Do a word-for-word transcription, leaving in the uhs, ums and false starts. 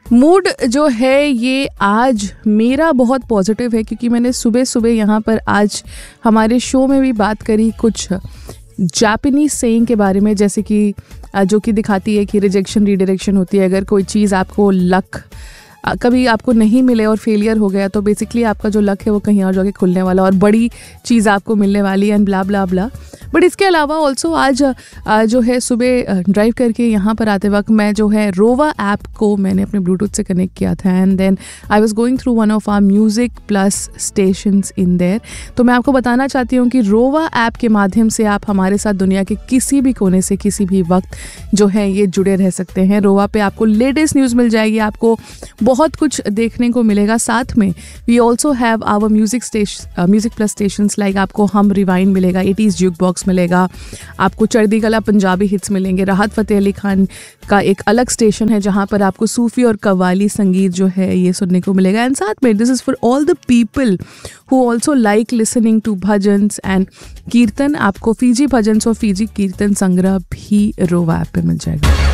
Mood जो है ये आज मेरा बहुत पॉजिटिव है, क्योंकि मैंने सुबह सुबह यहाँ पर आज हमारे शो में भी बात करी कुछ जापानीज सेइंग के बारे में, जैसे कि जो कि दिखाती है कि रिजेक्शन रीडायरेक्शन होती है। अगर कोई चीज़ आपको लक कभी आपको नहीं मिले और फेलियर हो गया तो बेसिकली आपका जो लक है वो कहीं और जाके खुलने वाला और बड़ी चीज़ आपको मिलने वाली है and blah blah blah. But इसके अलावा ऑल्सो आज जो है सुबह ड्राइव करके यहाँ पर आते वक्त मैं जो है रोवा ऐप को मैंने अपने ब्लूटूथ से कनेक्ट किया था and then I was going through one of our music plus stations in their. तो मैं आपको बताना चाहती हूँ कि रोवा ऐप के माध्यम से आप हमारे साथ दुनिया के किसी भी कोने से किसी भी वक्त जो है ये जुड़े रह सकते हैं। रोवा पे आपको लेटेस्ट न्यूज़ मिल जाएगी, आपको बहुत कुछ देखने को मिलेगा। साथ में we also have our music station music plus stations like आपको हम रिवाइंड मिलेगा, एटीज़ ज्यूक बॉक्स मिलेगा, आपको चढ़दी गला पंजाबी हिट्स मिलेंगे, राहत फ़तेह अली खान का एक अलग स्टेशन है जहां पर आपको सूफ़ी और कव्वाली संगीत जो है ये सुनने को मिलेगा। एंड साथ में this is for all the people who also like listening to bhajans and कीर्तन। आपको फीजी भजन्स और फीजी कीर्तन संग्रह भी रोवा ऐप पे मिल जाएगा।